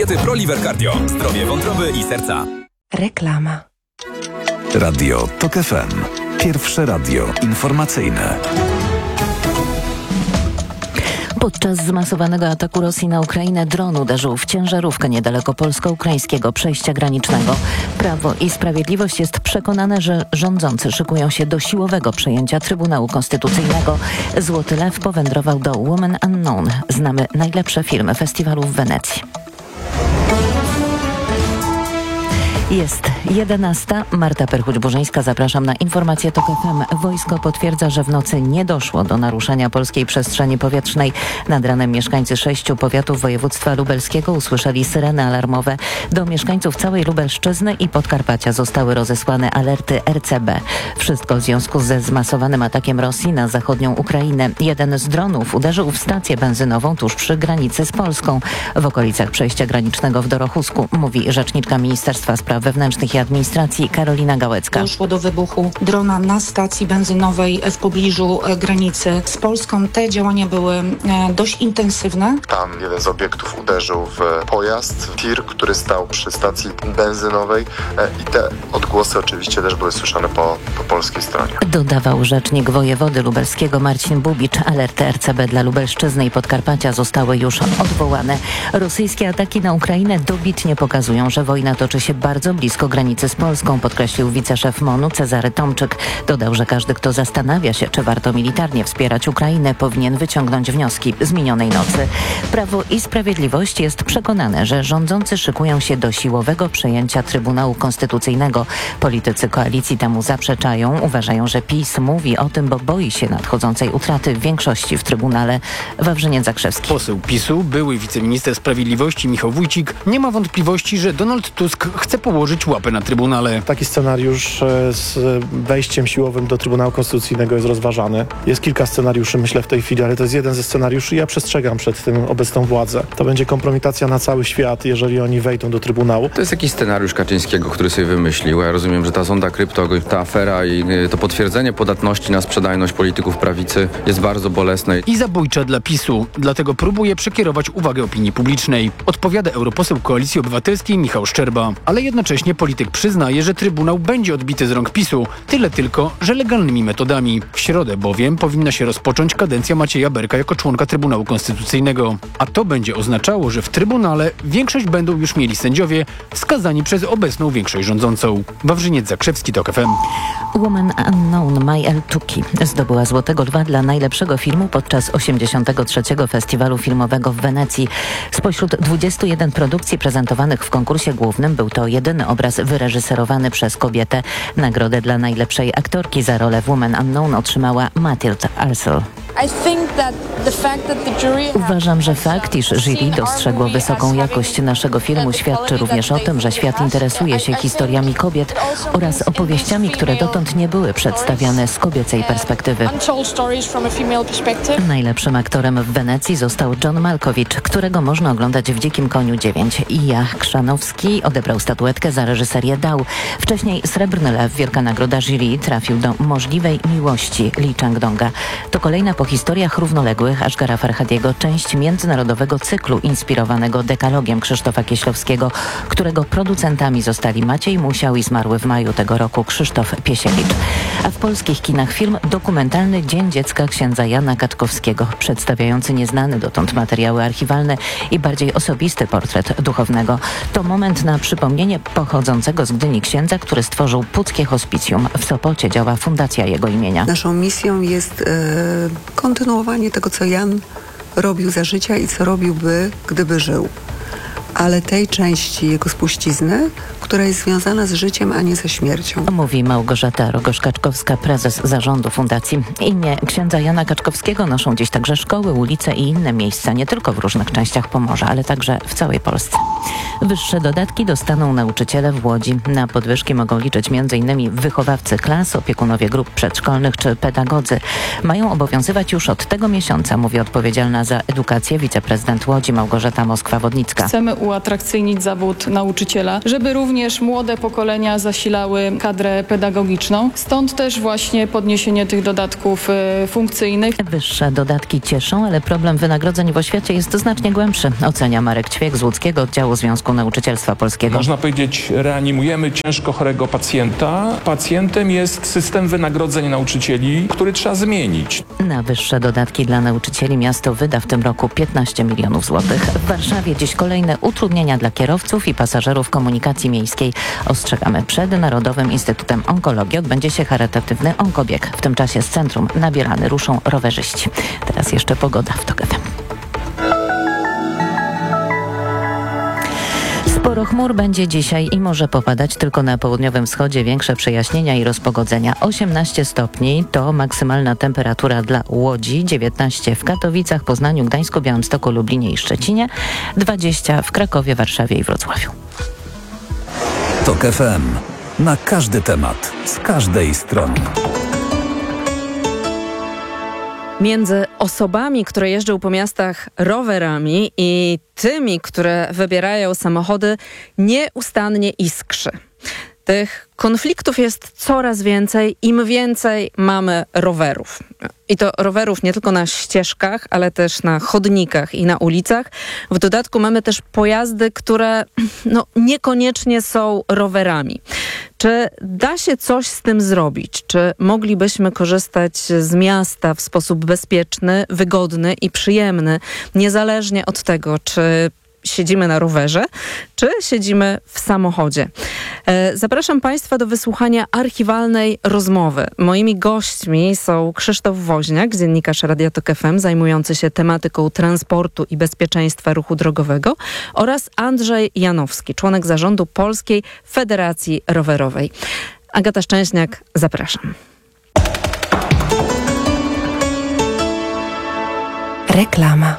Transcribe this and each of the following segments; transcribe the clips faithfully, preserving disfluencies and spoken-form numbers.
diety ProLiver Cardio. Zdrowie wątroby i serca. Reklama. Radio TOK F M. Pierwsze radio informacyjne. Podczas zmasowanego ataku Rosji na Ukrainę dron uderzył w ciężarówkę niedaleko polsko-ukraińskiego przejścia granicznego. Prawo i Sprawiedliwość jest przekonane, że rządzący szykują się do siłowego przejęcia Trybunału Konstytucyjnego. Złoty Lew powędrował do Woman Unknown. Znamy najlepsze filmy festiwalu w Wenecji. Jest jedenasta. Marta Perchuć-Burzyńska, zapraszam na informację TOK F M. Wojsko potwierdza, że w nocy nie doszło do naruszenia polskiej przestrzeni powietrznej. Nad ranem mieszkańcy sześciu powiatów województwa lubelskiego usłyszeli syreny alarmowe. Do mieszkańców całej Lubelszczyzny i Podkarpacia zostały rozesłane alerty R C B. Wszystko w związku ze zmasowanym atakiem Rosji na zachodnią Ukrainę. Jeden z dronów uderzył w stację benzynową tuż przy granicy z Polską, w okolicach przejścia granicznego w Dorochusku, mówi rzeczniczka Ministerstwa Spraw Wewnętrznych i Administracji Karolina Gałecka. Doszło do wybuchu drona na stacji benzynowej w pobliżu granicy z Polską. Te działania były dość intensywne. Tam jeden z obiektów uderzył w pojazd, tir, który stał przy stacji benzynowej i te odgłosy oczywiście też były słyszane po, po polskiej stronie. Dodawał rzecznik wojewody lubelskiego Marcin Bubicz. Alerty R C B dla Lubelszczyzny i Podkarpacia zostały już odwołane. Rosyjskie ataki na Ukrainę dobitnie pokazują, że wojna toczy się bardzo blisko granicy z Polską, podkreślił wiceszef MON-u Cezary Tomczyk. Dodał, że każdy, kto zastanawia się, czy warto militarnie wspierać Ukrainę, powinien wyciągnąć wnioski z minionej nocy. Prawo i Sprawiedliwość jest przekonane, że rządzący szykują się do siłowego przejęcia Trybunału Konstytucyjnego. Politycy koalicji temu zaprzeczają. Uważają, że PiS mówi o tym, bo boi się nadchodzącej utraty większości w Trybunale. Wawrzyniec Zakrzewski. Poseł PiSu, były wiceminister sprawiedliwości Michał Wójcik, nie ma wątpliwości, że Donald Tusk chce położyć łapę na Trybunale. Taki scenariusz z wejściem siłowym do Trybunału Konstytucyjnego jest rozważany. Jest kilka scenariuszy, myślę, w tej chwili, ale to jest jeden ze scenariuszy i ja przestrzegam przed tym obecną władzę. To będzie kompromitacja na cały świat, jeżeli oni wejdą do Trybunału. To jest jakiś scenariusz Kaczyńskiego, który sobie wymyślił. Ja rozumiem, że ta sonda krypto, ta afera i to potwierdzenie podatności na sprzedajność polityków prawicy jest bardzo bolesne. I zabójcza dla PiSu. Dlatego próbuje przekierować uwagę opinii publicznej. Odpowiada europoseł Koalicji Obywatelskiej Michał Szczerba. Ale jednocześnie polityk przyznaje, że Trybunał będzie odbity z rąk PiSu. Tyle tylko, że legalnymi metodami. W środę bowiem powinna się rozpocząć kadencja Macieja Berka jako członka Trybunału Konstytucyjnego. A to będzie oznaczało, że w Trybunale większość będą już mieli sędziowie wskazani przez obecną większość rządzącą. Wawrzyniec Zakrzewski, TOK F M. Woman Unknown Mai El-Tuki zdobyła Złotego Lwa dla najlepszego filmu podczas osiemdziesiątego trzeciego Festiwalu Filmowego w Wenecji. Spośród dwudziestu jeden produkcji prezentowanych w konkursie głównym był to jedyny obraz wyreżyserowany przez kobietę. Nagrodę dla najlepszej aktorki za rolę w Woman Unknown otrzymała Mathilde Arcel. Uważam, że fakt, iż jury dostrzegło wysoką jakość naszego filmu, świadczy również o tym, że świat interesuje się historiami kobiet oraz opowieściami, które dotąd nie były przedstawiane z kobiecej perspektywy. Najlepszym aktorem w Wenecji został John Malkovich, którego można oglądać w Dzikim Koniu dziewięć. Ija Chrzanowski odebrał statuetkę za reżyserię Dał. Wcześniej Srebrny Lew, wielka nagroda jury, trafił do Możliwej miłości Lee Chang-donga. To kolejna po historiach równoległych Ashgara Farhadiego część międzynarodowego cyklu inspirowanego dekalogiem Krzysztofa Kieślowskiego, którego producentami zostali Maciej Musiał i zmarły w maju tego roku Krzysztof Piesiewicz. A w polskich kinach film dokumentalny Dzień Dziecka księdza Jana Kaczkowskiego, przedstawiający nieznane dotąd materiały archiwalne i bardziej osobisty portret duchownego. To moment na przypomnienie pochodzącego z Gdyni księdza, który stworzył Puckie Hospicjum. W Sopocie działa fundacja jego imienia. Naszą misją jest e, kontynuowanie tego, co Jan robił za życia i co robiłby, gdyby żył. Ale tej części jego spuścizny, która jest związana z życiem, a nie ze śmiercią. Mówi Małgorzata Rogosz-Kaczkowska, prezes zarządu fundacji. Imię księdza Jana Kaczkowskiego noszą dziś także szkoły, ulice i inne miejsca, nie tylko w różnych częściach Pomorza, ale także w całej Polsce. Wyższe dodatki dostaną nauczyciele w Łodzi. Na podwyżki mogą liczyć między innymi wychowawcy klas, opiekunowie grup przedszkolnych czy pedagodzy. Mają obowiązywać już od tego miesiąca, mówi odpowiedzialna za edukację wiceprezydent Łodzi Małgorzata Moskwa-Wodnicka. Chcemy uatrakcyjnić zawód nauczyciela, żeby również młode pokolenia zasilały kadrę pedagogiczną. Stąd też właśnie podniesienie tych dodatków y, funkcyjnych. Wyższe dodatki cieszą, ale problem wynagrodzeń w oświacie jest znacznie głębszy, ocenia Marek Ćwiek z Łódzkiego Oddziału Związku Nauczycielstwa Polskiego. Można powiedzieć, reanimujemy ciężko chorego pacjenta. Pacjentem jest system wynagrodzeń nauczycieli, który trzeba zmienić. Na wyższe dodatki dla nauczycieli miasto wyda w tym roku piętnaście milionów złotych. W Warszawie dziś kolejne utrudnienia dla kierowców i pasażerów komunikacji miejskiej. Ostrzegamy, przed Narodowym Instytutem Onkologii odbędzie się charytatywny onkobieg. W tym czasie z centrum na Bielany ruszą rowerzyści. Teraz jeszcze pogoda w TOK F M. Sporo chmur będzie dzisiaj i może popadać tylko na południowym wschodzie. Większe przejaśnienia i rozpogodzenia. osiemnaście stopni to maksymalna temperatura dla Łodzi, dziewiętnaście w Katowicach, Poznaniu, Gdańsku, Białymstoku, Lublinie i Szczecinie, dwadzieścia w Krakowie, Warszawie i Wrocławiu. TOK F M. Na każdy temat, z każdej strony. Między osobami, które jeżdżą po miastach rowerami i tymi, które wybierają samochody, nieustannie iskrzy. Tych konfliktów jest coraz więcej, im więcej mamy rowerów. I to rowerów nie tylko na ścieżkach, ale też na chodnikach i na ulicach. W dodatku mamy też pojazdy, które no, niekoniecznie są rowerami. Czy da się coś z tym zrobić? Czy moglibyśmy korzystać z miasta w sposób bezpieczny, wygodny i przyjemny, niezależnie od tego, czy siedzimy na rowerze, czy siedzimy w samochodzie? Zapraszam Państwa do wysłuchania archiwalnej rozmowy. Moimi gośćmi są Krzysztof Woźniak, dziennikarz Radia Tok F M, zajmujący się tematyką transportu i bezpieczeństwa ruchu drogowego, oraz Andrzej Janowski, członek zarządu Polskiej Federacji Rowerowej. Agata Szczęśniak, zapraszam. Reklama.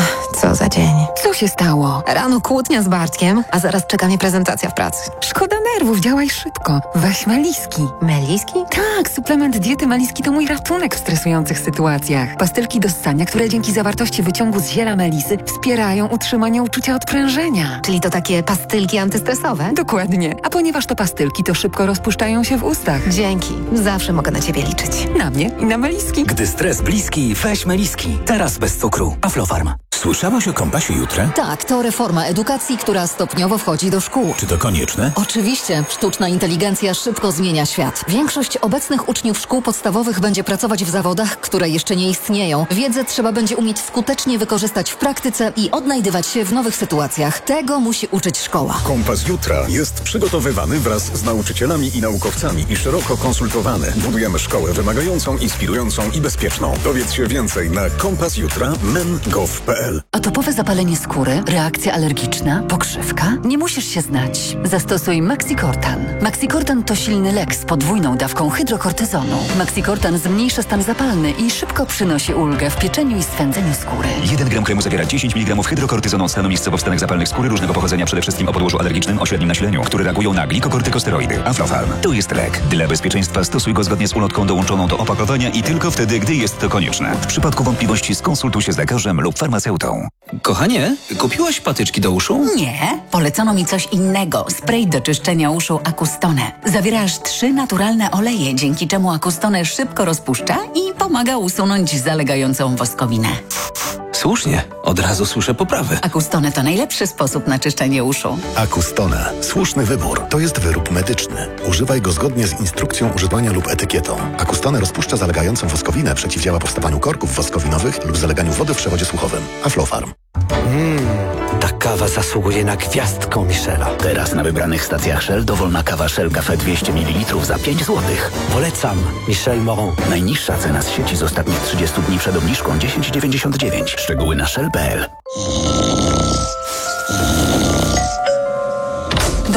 Co za dzień. Co się stało? Rano kłótnia z Bartkiem, a zaraz czeka mnie prezentacja w pracy. Szkoda nerwów, działaj szybko. Weź Meliski. Meliski? Tak, suplement diety Meliski to mój ratunek w stresujących sytuacjach. Pastylki do ssania, które dzięki zawartości wyciągu z ziela melisy wspierają utrzymanie uczucia odprężenia. Czyli to takie pastylki antystresowe? Dokładnie. A ponieważ to pastylki, to szybko rozpuszczają się w ustach. Dzięki. Zawsze mogę na ciebie liczyć. Na mnie i na Meliski. Gdy stres bliski, weź Meliski. Teraz bez cukru. Aflofarm. Słyszałaś o Kompasie Jutra? Tak, to reforma edukacji, która stopniowo wchodzi do szkół. Czy to konieczne? Oczywiście. Sztuczna inteligencja szybko zmienia świat. Większość obecnych uczniów szkół podstawowych będzie pracować w zawodach, które jeszcze nie istnieją. Wiedzę trzeba będzie umieć skutecznie wykorzystać w praktyce i odnajdywać się w nowych sytuacjach. Tego musi uczyć szkoła. Kompas Jutra jest przygotowywany wraz z nauczycielami i naukowcami i szeroko konsultowany. Budujemy szkołę wymagającą, inspirującą i bezpieczną. Dowiedz się więcej na kompas jutra kropka men kropka gov kropka pe el. Atopowe zapalenie skóry, reakcja alergiczna, pokrzywka? Nie musisz się znać. Zastosuj Maxicortan. Maxicortan to silny lek z podwójną dawką hydrokortyzonu. Maxicortan zmniejsza stan zapalny i szybko przynosi ulgę w pieczeniu i swędzeniu skóry. jeden gram kremu zawiera dziesięć miligramów hydrokortyzonu od stanu miejscowo w stanach zapalnych skóry różnego pochodzenia, przede wszystkim o podłożu alergicznym o średnim nasileniu, które reagują na glikokortykosteroidy. Aflofarm. To jest lek. Dla bezpieczeństwa stosuj go zgodnie z ulotką dołączoną do opakowania i tylko wtedy, gdy jest to konieczne. W przypadku wątpliwości skonsultuj się z lekarzem lub farmaceutą. Kochanie, kupiłaś patyczki do uszu? Nie, polecono mi coś innego. Spray do czyszczenia uszu Acustone. Zawiera aż trzy naturalne oleje, dzięki czemu Acustone szybko rozpuszcza i pomaga usunąć zalegającą woskowinę. Słusznie, od razu słyszę poprawę. Acustone to najlepszy sposób na czyszczenie uszu. Acustone. Słuszny wybór. To jest wyrób medyczny. Używaj go zgodnie z instrukcją używania lub etykietą. Acustone rozpuszcza zalegającą woskowinę, przeciwdziała powstawaniu korków woskowinowych lub zaleganiu wody w przewodzie słuchowym. Aflofarm. Mmm, ta kawa zasługuje na gwiazdkę Michela. Teraz na wybranych stacjach Shell dowolna kawa Shell Cafe dwieście mililitrów za pięć złotych. Polecam. Michel Moron. Najniższa cena z sieci z ostatnich trzydziestu dni przed obniżką dziesięć dziewięćdziesiąt dziewięć. Szczegóły na shell kropka pe el.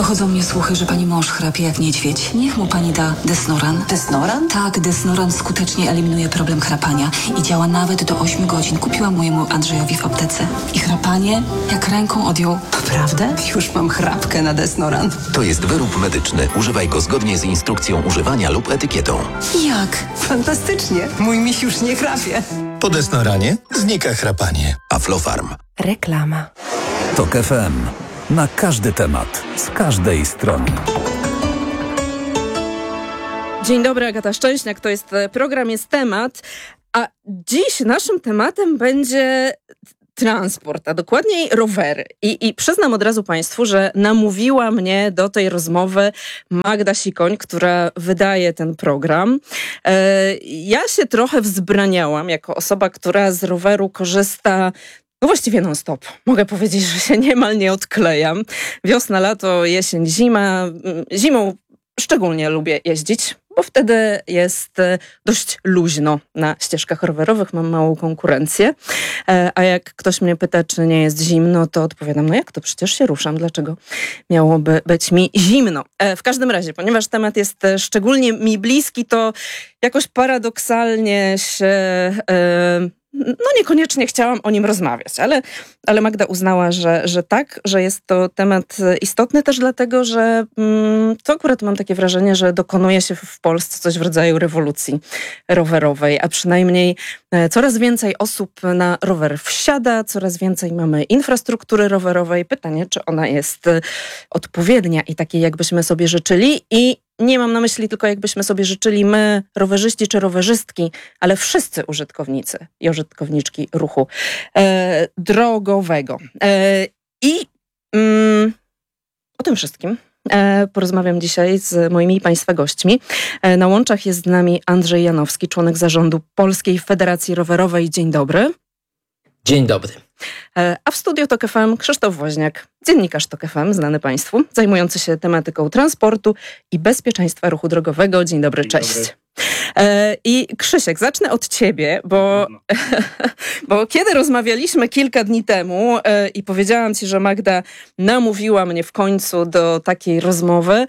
Dochodzą mnie słuchy, że pani mąż chrapie jak niedźwiedź. Niech mu pani da Desnoran. Desnoran? Tak, Desnoran skutecznie eliminuje problem chrapania i działa nawet do ośmiu godzin. Kupiłam mojemu Andrzejowi w aptece. I chrapanie jak ręką odjął. Naprawdę? Już mam chrapkę na Desnoran. To jest wyrób medyczny. Używaj go zgodnie z instrukcją używania lub etykietą. Jak? Fantastycznie. Mój miś już nie chrapie. Po Desnoranie znika chrapanie. Aflofarm. Reklama. Tok F M. Na każdy temat, z każdej strony. Dzień dobry, Agata Szczęśniak, to jest program, jest temat, a dziś naszym tematem będzie transport, a dokładniej rowery. I, I przyznam od razu Państwu, że namówiła mnie do tej rozmowy Magda Sikoń, która wydaje ten program. E, ja się trochę wzbraniałam jako osoba, która z roweru korzysta no właściwie non-stop. Mogę powiedzieć, że się niemal nie odklejam. Wiosna, lato, jesień, zima. Zimą szczególnie lubię jeździć, bo wtedy jest dość luźno na ścieżkach rowerowych, mam małą konkurencję. A jak ktoś mnie pyta, czy nie jest zimno, to odpowiadam, no jak to, przecież się ruszam, dlaczego miałoby być mi zimno? W każdym razie, ponieważ temat jest szczególnie mi bliski, to jakoś paradoksalnie się... no niekoniecznie chciałam o nim rozmawiać, ale, ale Magda uznała, że, że tak, że jest to temat istotny też dlatego, że mm, to akurat mam takie wrażenie, że dokonuje się w Polsce coś w rodzaju rewolucji rowerowej, a przynajmniej e, coraz więcej osób na rower wsiada, coraz więcej mamy infrastruktury rowerowej. Pytanie, czy ona jest e, odpowiednia i takiej, jakbyśmy sobie życzyli. I nie mam na myśli tylko, jakbyśmy sobie życzyli my, rowerzyści czy rowerzystki, ale wszyscy użytkownicy i użytkowniczki ruchu e, drogowego. E, I mm, o tym wszystkim e, porozmawiam dzisiaj z moimi Państwa gośćmi. E, na łączach jest z nami Andrzej Janowski, członek zarządu Polskiej Federacji Rowerowej. Dzień dobry. Dzień dobry. A w studiu Tok F M Krzysztof Woźniak, dziennikarz Tok F M, znany Państwu, zajmujący się tematyką transportu i bezpieczeństwa ruchu drogowego. Dzień dobry, Dzień cześć. Dobry. I Krzysiek, zacznę od ciebie, bo, no. bo kiedy rozmawialiśmy kilka dni temu i powiedziałam ci, że Magda namówiła mnie w końcu do takiej rozmowy,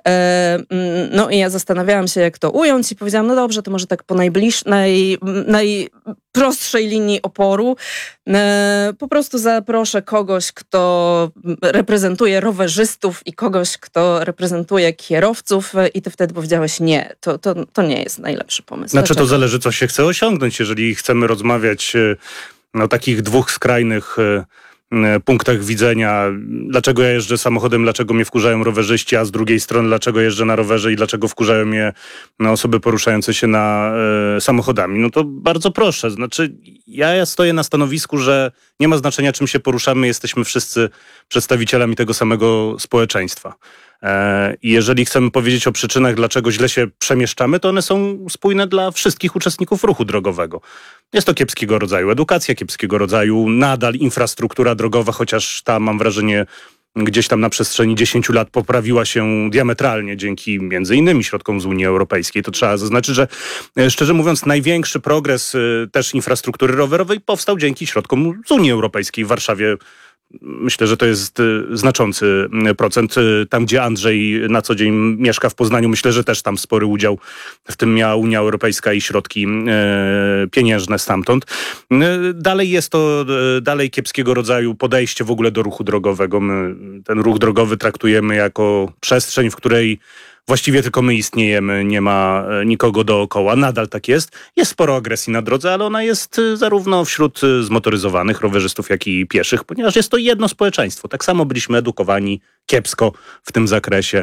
no i ja zastanawiałam się, jak to ująć i powiedziałam, no dobrze, to może tak po najbliższej, naj, najprostszej linii oporu po prostu zaproszę kogoś, kto reprezentuje rowerzystów i kogoś, kto reprezentuje kierowców i ty wtedy powiedziałeś nie, to, to, to nie jest najlepszy pomysł. Znaczy Dlaczego? To zależy, co się chce osiągnąć. Jeżeli chcemy rozmawiać o takich dwóch skrajnych punktach widzenia, dlaczego ja jeżdżę samochodem, dlaczego mnie wkurzają rowerzyści, a z drugiej strony dlaczego jeżdżę na rowerze i dlaczego wkurzają mnie no, osoby poruszające się na e, samochodami, no to bardzo proszę. Znaczy ja, ja stoję na stanowisku, że nie ma znaczenia, czym się poruszamy, jesteśmy wszyscy przedstawicielami tego samego społeczeństwa. I jeżeli chcemy powiedzieć o przyczynach, dlaczego źle się przemieszczamy, to one są spójne dla wszystkich uczestników ruchu drogowego. Jest to kiepskiego rodzaju edukacja, kiepskiego rodzaju nadal infrastruktura drogowa, chociaż ta, mam wrażenie, gdzieś tam na przestrzeni dziesięciu lat poprawiła się diametralnie dzięki między innymi środkom z Unii Europejskiej. To trzeba zaznaczyć, że szczerze mówiąc największy progres też infrastruktury rowerowej powstał dzięki środkom z Unii Europejskiej. W Warszawie myślę, że to jest znaczący procent. Tam, gdzie Andrzej na co dzień mieszka w Poznaniu, myślę, że też tam spory udział w tym miała Unia Europejska i środki pieniężne stamtąd. Dalej jest to dalej kiepskiego rodzaju podejście w ogóle do ruchu drogowego. My ten ruch drogowy traktujemy jako przestrzeń, w której właściwie tylko my istniejemy, nie ma nikogo dookoła. Nadal tak jest. Jest sporo agresji na drodze, ale ona jest zarówno wśród zmotoryzowanych rowerzystów, jak i pieszych, ponieważ jest to jedno społeczeństwo. Tak samo byliśmy edukowani kiepsko w tym zakresie.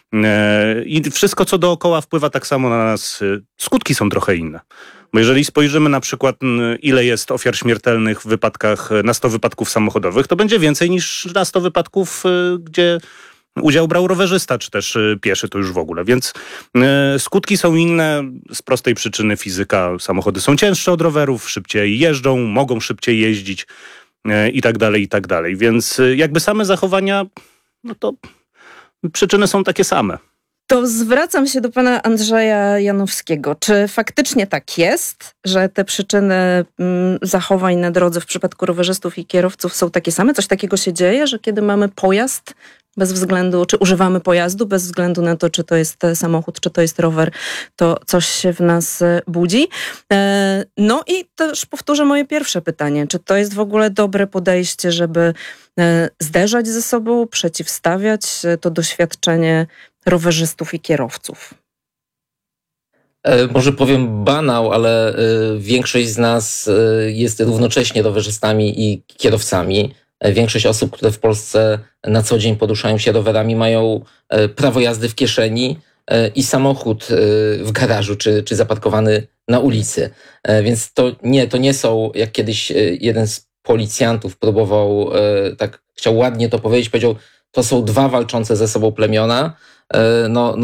I wszystko, co dookoła wpływa tak samo na nas. Skutki są trochę inne. Bo jeżeli spojrzymy na przykład, ile jest ofiar śmiertelnych w wypadkach, na sto wypadków samochodowych, to będzie więcej niż na sto wypadków, gdzie udział brał rowerzysta, czy też pieszy, to już w ogóle. Więc y, skutki są inne z prostej przyczyny fizyka. Samochody są cięższe od rowerów, szybciej jeżdżą, mogą szybciej jeździć y, i tak dalej, i tak dalej. Więc y, jakby same zachowania, no to przyczyny są takie same. To zwracam się do pana Andrzeja Janowskiego. Czy faktycznie tak jest, że te przyczyny mm, zachowań na drodze w przypadku rowerzystów i kierowców są takie same? Coś takiego się dzieje, że kiedy mamy pojazd, Bez względu, czy używamy pojazdu, bez względu na to, czy to jest samochód, czy to jest rower, to coś się w nas budzi. No i też powtórzę moje pierwsze pytanie. Czy to jest w ogóle dobre podejście, żeby zderzać ze sobą, przeciwstawiać to doświadczenie rowerzystów i kierowców? Może powiem banał, ale większość z nas jest równocześnie rowerzystami i kierowcami. Większość osób, które w Polsce na co dzień poruszają się rowerami, mają prawo jazdy w kieszeni i samochód w garażu czy, czy zaparkowany na ulicy. Więc to nie, to nie są, jak kiedyś jeden z policjantów próbował, tak chciał ładnie to powiedzieć, powiedział, to są dwa walczące ze sobą plemiona. No, no